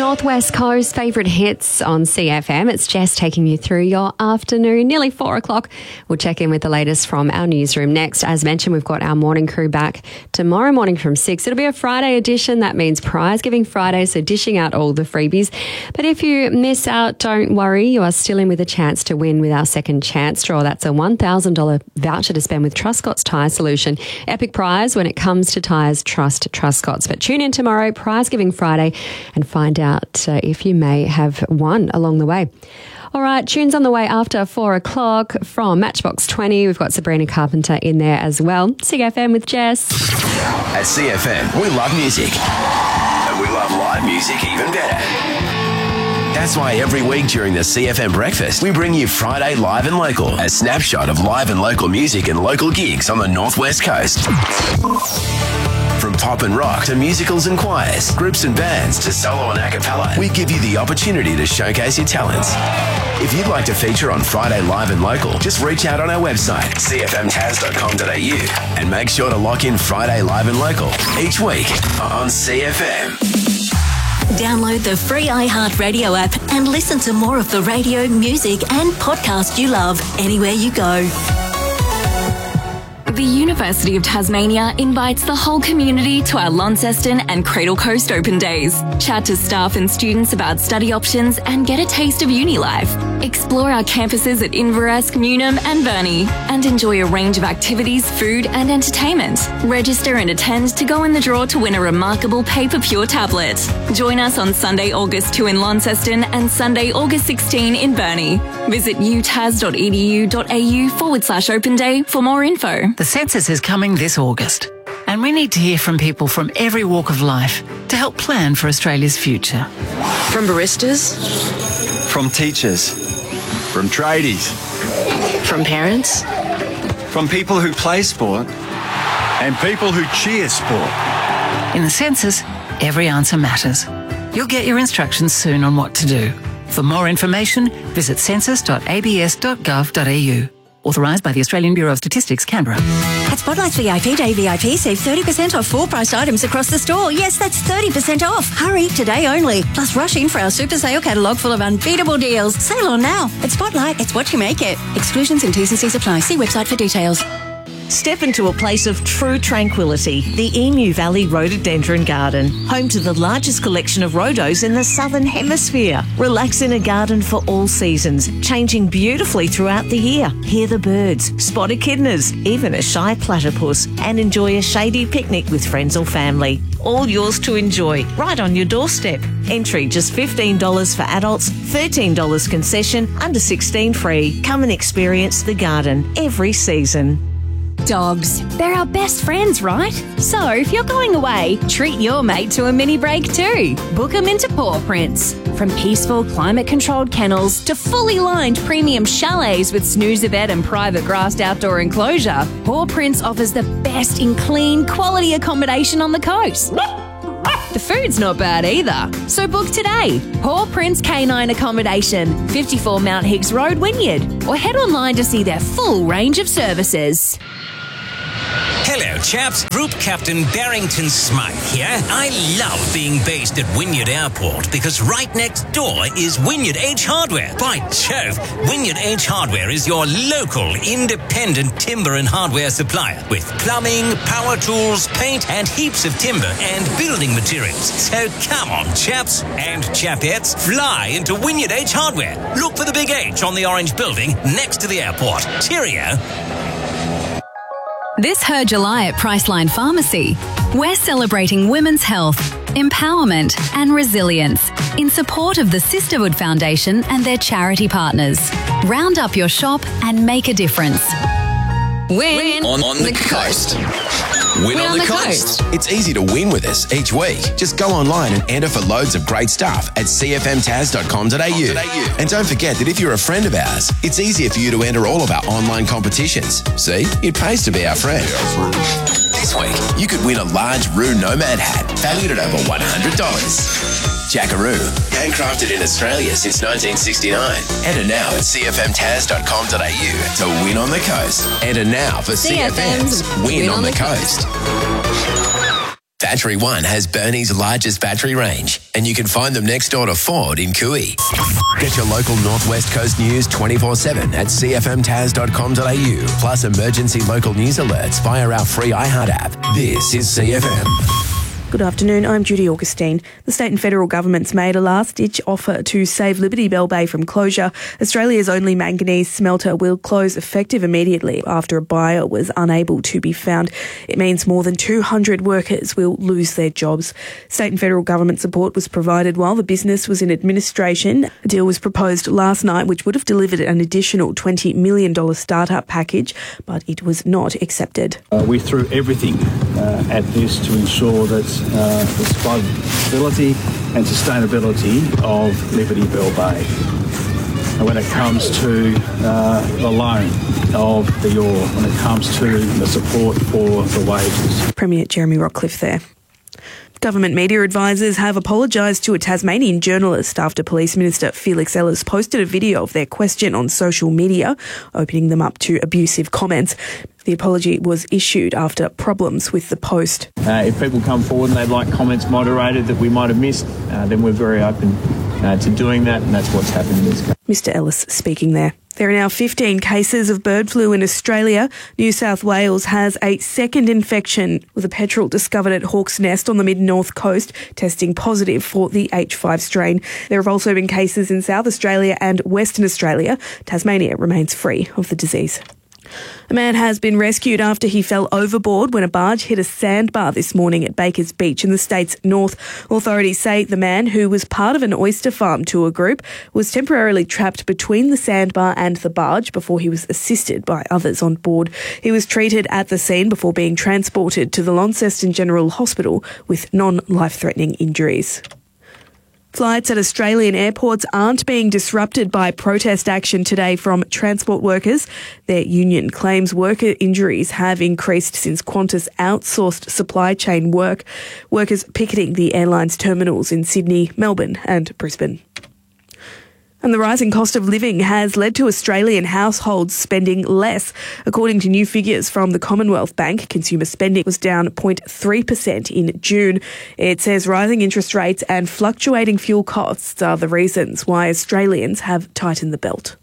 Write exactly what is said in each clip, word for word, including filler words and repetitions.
Northwest Coast favourite hits on C F M. It's Jess taking you through your afternoon, nearly four o'clock. We'll check in with the latest from our newsroom next. As mentioned, we've got our morning crew back tomorrow morning from six. It'll be a Friday edition. That means Prize Giving Friday, so dishing out all the freebies. But if you miss out, don't worry. You are still in with a chance to win with our second chance draw. That's a one thousand dollars voucher to spend with Truscott's Tyre Solution. Epic prize when it comes to tyres. Trust Truscott's. But tune in tomorrow, Prize Giving Friday, and find out uh, if you may have won along the way. All right, tunes on the way after four o'clock from Matchbox twenty. We've got Sabrina Carpenter in there as well. C F M with Jess. At C F M, we love music. And we love live music even better. That's why every week during the C F M Breakfast, we bring you Friday Live and Local, a snapshot of live and local music and local gigs on the Northwest Coast. From pop and rock to musicals and choirs, groups and bands to solo and a cappella, we give you the opportunity to showcase your talents. If you'd like to feature on Friday Live and Local, just reach out on our website, c f m taz dot com dot a u, and make sure to lock in Friday Live and Local each week on C F M. Download the free iHeartRadio app and listen to more of the radio, music and podcast you love anywhere you go. The University of Tasmania invites the whole community to our Launceston and Cradle Coast Open Days. Chat to staff and students about study options and get a taste of uni life. Explore our campuses at Inveresk, Newnham and Burnie and enjoy a range of activities, food and entertainment. Register and attend to go in the draw to win a remarkable Paper Pure tablet. Join us on Sunday, August second in Launceston and Sunday, August sixteenth in Burnie. Visit utas dot e d u dot a u forward slash open day for more info. The census is coming this August, and we need to hear from people from every walk of life to help plan for Australia's future. From baristas, from teachers, from tradies, from parents, from people who play sport, and people who cheer sport. In the census, every answer matters. You'll get your instructions soon on what to do. For more information, visit census dot a b s dot gov dot a u. Authorised by the Australian Bureau of Statistics, Canberra. At Spotlight's V I P Day V I P, save thirty percent off full-priced items across the store. Yes, that's thirty percent off. Hurry, today only. Plus, rush in for our super sale catalogue full of unbeatable deals. Sale on now. At Spotlight, it's what you make it. Exclusions and T's and C's apply. See website for details. Step into a place of true tranquility, the Emu Valley Rhododendron Garden, home to the largest collection of rhodos in the Southern Hemisphere. Relax in a garden for all seasons, changing beautifully throughout the year. Hear the birds, spot echidnas, even a shy platypus, and enjoy a shady picnic with friends or family. All yours to enjoy, right on your doorstep. Entry just fifteen dollars for adults, thirteen dollars concession, under sixteen free. Come and experience the garden every season. Dogs. They're our best friends, right? So if you're going away, treat your mate to a mini break too. Book them into Paw Prints. From peaceful, climate-controlled kennels to fully lined premium chalets with snoozer bed and private grassed outdoor enclosure, Paw Prints offers the best in clean, quality accommodation on the coast. The food's not bad either. So book today. Paw Prints Canine Accommodation, fifty-four Mount Higgs Road, Wynyard. Or head online to see their full range of services. Hello, chaps. Group Captain Barrington Smythe here. I love being based at Wynyard Airport because right next door is Wynyard H Hardware. By Jove, Wynyard H Hardware is your local independent timber and hardware supplier with plumbing, power tools, paint and heaps of timber and building materials. So come on, chaps and chapettes, fly into Wynyard H Hardware. Look for the big H on the orange building next to the airport. Cheerio. This Her July at Priceline Pharmacy, we're celebrating women's health, empowerment and resilience in support of the Sisterhood Foundation and their charity partners. Round up your shop and make a difference. Win, on, on the, the coast. Win, win on, on the, the coast. coast. It's easy to win with us each week. Just go online and enter for loads of great stuff at c f m taz dot com dot a u. And don't forget that if you're a friend of ours, it's easier for you to enter all of our online competitions. See, it pays to be our friend. This week, you could win a large Roo Nomad hat valued at over one hundred dollars. Jackaroo, handcrafted in Australia since nineteen sixty-nine. Enter now at c f m taz dot com dot a u to win on the coast. Enter now for C F M's Win, win on, on the, the coast. coast. Battery One has Burnie's largest battery range, and you can find them next door to Ford in Cooey. Get your local Northwest Coast news twenty-four seven at c f m tas dot com dot a u, plus emergency local news alerts via our free iHeart app. This is C F M. Good afternoon, I'm Judy Augustine. The state and federal governments made a last-ditch offer to save Liberty Bell Bay from closure. Australia's only manganese smelter will close effective immediately after a buyer was unable to be found. It means more than two hundred workers will lose their jobs. State and federal government support was provided while the business was in administration. A deal was proposed last night which would have delivered an additional twenty million dollars startup package, but it was not accepted. Uh, we threw everything uh, at this to ensure that Uh, the survivability and sustainability of Liberty Bell Bay. And when it comes to uh, the loan of the ore, when it comes to the support for the wages. Premier Jeremy Rockcliffe there. Government media advisors have apologised to a Tasmanian journalist after Police Minister Felix Ellis posted a video of their question on social media, opening them up to abusive comments. The apology was issued after problems with the post. Uh, if people come forward and they'd like comments moderated that we might have missed, uh, then we're very open uh, to doing that, and that's what's happened in this case. Mister Ellis speaking there. There are now fifteen cases of bird flu in Australia. New South Wales has a second infection with a petrel discovered at Hawke's Nest on the mid-north coast, testing positive for the H five strain. There have also been cases in South Australia and Western Australia. Tasmania remains free of the disease. A man has been rescued after he fell overboard when a barge hit a sandbar this morning at Bakers Beach in the state's north. Authorities say the man, who was part of an oyster farm tour group, was temporarily trapped between the sandbar and the barge before he was assisted by others on board. He was treated at the scene before being transported to the Launceston General Hospital with non-life-threatening injuries. Flights at Australian airports aren't being disrupted by protest action today from transport workers. Their union claims worker injuries have increased since Qantas outsourced supply chain work. Workers picketing the airline's terminals in Sydney, Melbourne and Brisbane. And the rising cost of living has led to Australian households spending less. According to new figures from the Commonwealth Bank, consumer spending was down zero point three percent in June. It says rising interest rates and fluctuating fuel costs are the reasons why Australians have tightened the belt.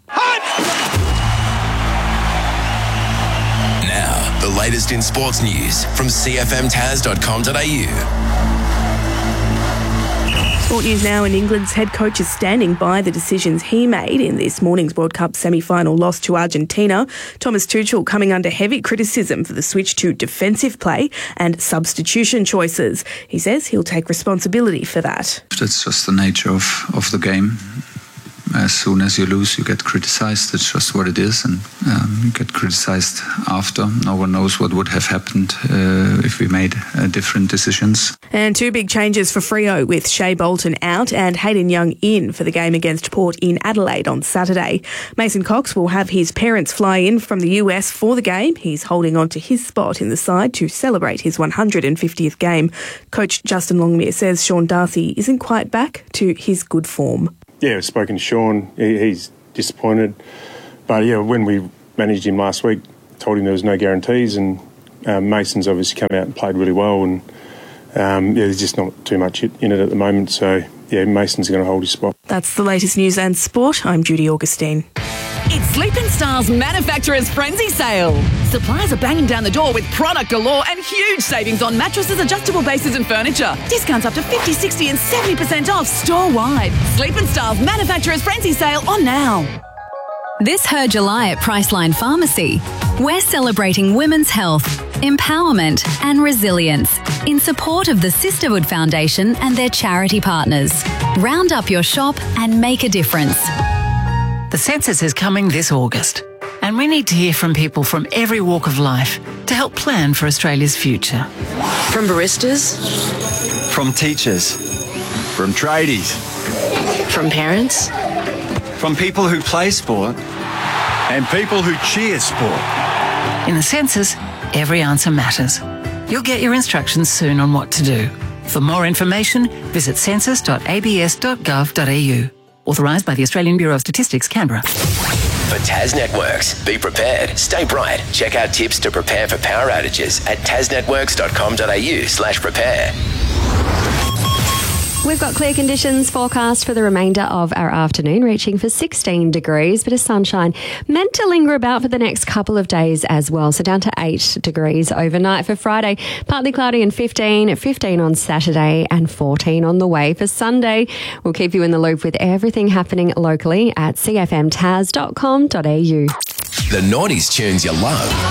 Now, the latest in sports news from c f m tas dot com dot a u. Sport news now, and England's head coach is standing by the decisions he made in this morning's World Cup semi-final loss to Argentina. Thomas Tuchel coming under heavy criticism for the switch to defensive play and substitution choices. He says he'll take responsibility for that. That's just the nature of, of the game. As soon as you lose, you get criticised. It's just what it is, and um, you get criticised after. No one knows what would have happened uh, if we made uh, different decisions. And two big changes for Freo, with Shea Bolton out and Hayden Young in for the game against Port in Adelaide on Saturday. Mason Cox will have his parents fly in from the U S for the game. He's holding on to his spot in the side to celebrate his one hundred fiftieth game. Coach Justin Longmire says Sean Darcy isn't quite back to his good form. Yeah, I've spoken to Sean. He, he's disappointed. But, yeah, when we managed him last week, told him there was no guarantees, and um, Mason's obviously come out and played really well, and, um, yeah, there's just not too much in it at the moment. So, yeah, Mason's going to hold his spot. That's the latest news and sport. I'm Judy Augustine. It's Sleeping Styles Manufacturer's Frenzy Sale. Suppliers are banging down the door with product galore and huge savings on mattresses, adjustable bases and furniture. Discounts up to fifty, sixty and seventy percent off store-wide. Sleeping Styles Manufacturer's Frenzy Sale on now. This Her July at Priceline Pharmacy, we're celebrating women's health, empowerment and resilience in support of the Sisterhood Foundation and their charity partners. Round up your shop and make a difference. The census is coming this August, and we need to hear from people from every walk of life to help plan for Australia's future. From baristas. From teachers. From tradies. From parents. From people who play sport and people who cheer sport. In the census, every answer matters. You'll get your instructions soon on what to do. For more information, visit census dot a b s dot gov dot a u. Authorised by the Australian Bureau of Statistics, Canberra. for Tas Networks. Be prepared, stay bright. Check out tips to prepare for power outages at tasnetworks.com.au slash prepare. We've got clear conditions forecast for the remainder of our afternoon, reaching for sixteen degrees, bit of sunshine meant to linger about for the next couple of days as well. So down to eight degrees overnight for Friday, partly cloudy and fifteen, fifteen on Saturday and fourteen on the way for Sunday. We'll keep you in the loop with everything happening locally at c f m tas dot com dot a u. The noughties tunes you love.